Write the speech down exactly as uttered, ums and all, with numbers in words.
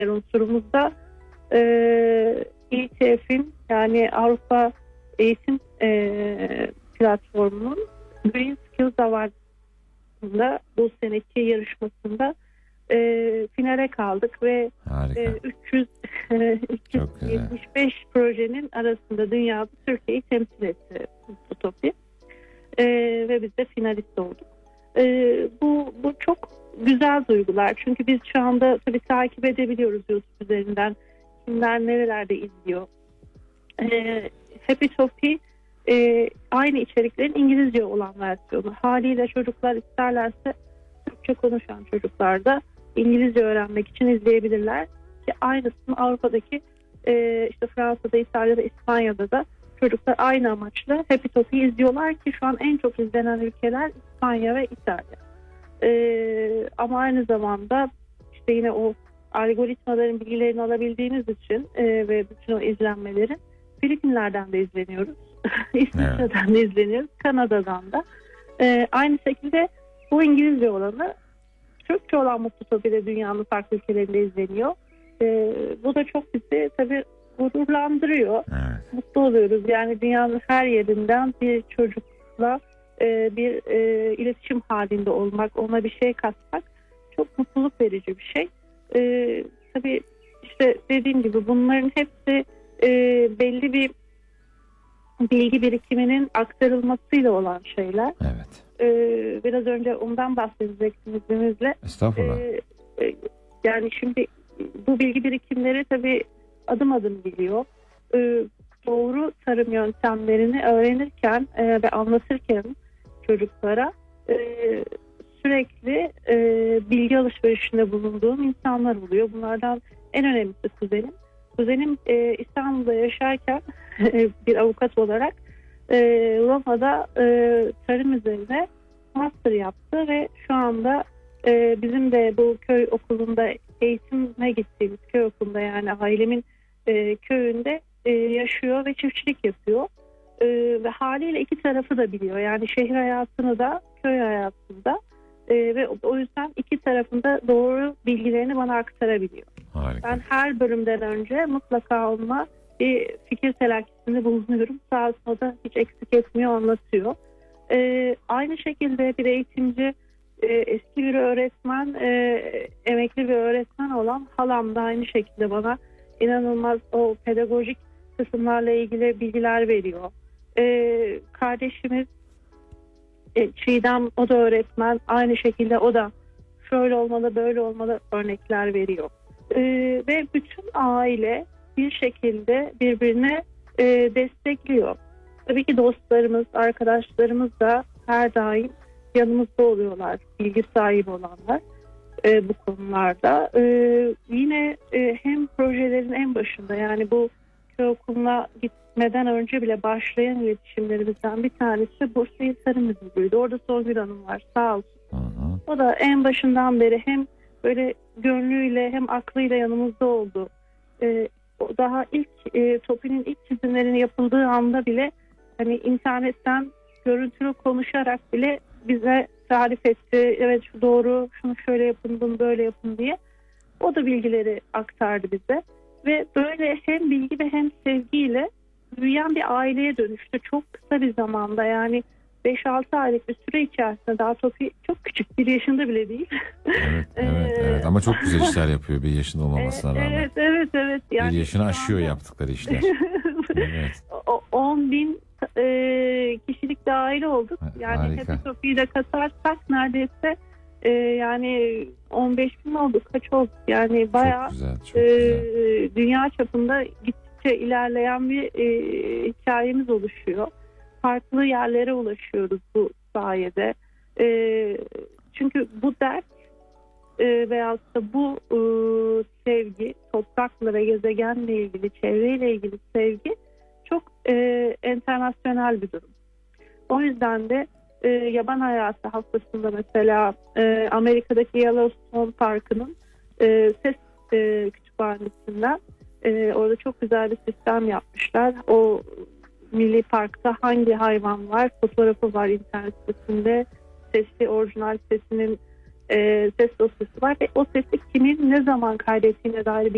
unsurumuz da e, E T F'in, yani Avrupa Eğitim e, Platformu'nun Green Skills Awards'ında bu seneki yarışmasında e, finale kaldık ve e, üç yüz yetmiş beş projenin arasında dünyada Türkiye'yi temsil etti Mutlutopya. E, ve biz de finalist olduk. E, bu, bu çok güzel duygular. Çünkü biz şu anda tabii takip edebiliyoruz YouTube üzerinden. Kimler nerelerde izliyor. E, Happytopia e, aynı içeriklerin İngilizce olan versiyonu. Haliyle çocuklar isterlerse Türkçe konuşan çocuklar da İngilizce öğrenmek için izleyebilirler. Ki aynısını Avrupa'daki e, işte Fransa'da, İtalya'da, İspanya'da da çocuklar aynı amaçla Happytopia'yı izliyorlar ki şu an en çok izlenen ülkeler İspanya ve İtalya. E, ama aynı zamanda işte yine o algoritmaların bilgilerini alabildiğimiz için e, ve bütün o izlenmelerin Filipinler'den de izleniyoruz. İsviçre'den evet. de izleniyoruz. Kanada'dan da. E, aynı şekilde bu İngilizce olanı Türkçe olan Mutlutopya'da dünyanın farklı ülkelerinde izleniyor. E, bu da çok bizi tabii gururlandırıyor. Evet. Mutlu oluyoruz. Yani dünyanın her yerinden bir çocukla e, bir e, iletişim halinde olmak, ona bir şey katmak çok mutluluk verici bir şey. E, tabii işte dediğim gibi bunların hepsi e, belli bir bilgi birikiminin aktarılmasıyla olan şeyler. Evet. Ee, biraz önce ondan bahsedecektim izninizle. Estağfurullah. Ee, e, yani şimdi bu bilgi birikimleri tabii adım adım gidiyor. Ee, doğru tarım yöntemlerini öğrenirken e, ve anlatırken çocuklara e, sürekli e, bilgi alışverişinde bulunduğum insanlar oluyor. Bunlardan en önemlisi kuzenim. Kuzenim e, İstanbul'da yaşarken bir avukat olarak e, Roma'da e, tarım üzerine master yaptı ve şu anda e, bizim de bu köy okulunda eğitime gittiğimiz köy okulunda, yani ailemin e, köyünde e, yaşıyor ve çiftçilik yapıyor. E, ve haliyle iki tarafı da biliyor. Yani şehir hayatını da köy hayatını da e, ve o yüzden iki tarafında doğru bilgilerini bana aktarabiliyor. Harika. Ben her bölümden önce mutlaka onunla bir fikir telakkisinde bulunuyorum. Sağ olsun da hiç eksik etmiyor, anlatıyor. Ee, aynı şekilde bir eğitimci, e, eski bir öğretmen, e, emekli bir öğretmen olan halam da aynı şekilde bana inanılmaz o pedagojik kısımlarla ilgili bilgiler veriyor. Ee, kardeşimiz e, Çiğdem, o da öğretmen. Aynı şekilde o da şöyle olmalı, böyle olmalı örnekler veriyor. Ee, ve bütün aile bir şekilde birbirine e, destekliyor. Tabii ki dostlarımız, arkadaşlarımız da her daim yanımızda oluyorlar, bilgi sahibi olanlar e, bu konularda. E, yine e, hem projelerin en başında, yani bu köy okuluna gitmeden önce bile başlayan iletişimlerimizden bir tanesi Bursa Tarım Müdürlüğü'ydü. Orada Songül Hanım var, sağ olsun. Hı hı. O da en başından beri hem böyle gönlüyle hem aklıyla yanımızda oldu. E, daha ilk e, Topi'nin ilk çizimlerinin yapıldığı anda bile hani internetten görüntülü konuşarak bile bize tarif etti. Evet, şu doğru, şunu şöyle yapın, bunu böyle yapın diye. O da bilgileri aktardı bize. Ve böyle hem bilgi ve hem sevgiyle büyüyen bir aileye dönüştü. Çok kısa bir zamanda, yani beş altı aylık bir süre içerisinde, daha Topi çok küçük, bir yaşında bile değil. Evet, evet, evet. Ama çok güzel işler yapıyor bir yaşında olmamasına rağmen. Evet, evet, evet. Yani bir yaşını aşıyor anda yaptıkları işler. Evet. on bin e, kişilik bir aile olduk. Yani Happytopia'yı da katarsak neredeyse e, yani on beş bin olduk. Kaç olduk? Yani bayağı çok güzel, çok e, güzel. Dünya çapında gittikçe ilerleyen bir e, hikayemiz oluşuyor. Farklı yerlere ulaşıyoruz bu sayede. E, çünkü bu dert e, veyahut da bu e, sevgi, toprakla ve gezegenle ilgili, çevreyle ilgili sevgi çok e, internasyonel bir durum. O yüzden de e, yaban hayatı haftasında mesela e, Amerika'daki Yellowstone Parkı'nın e, ses e, kütüphanesinden e, orada çok güzel bir sistem yapmışlar. O milli parkta hangi hayvan var, fotoğrafı var internet sitesinde, sesli orijinal sesinin e, ses dosyası var ve o sesi kimin ne zaman kaydettiğine dair bir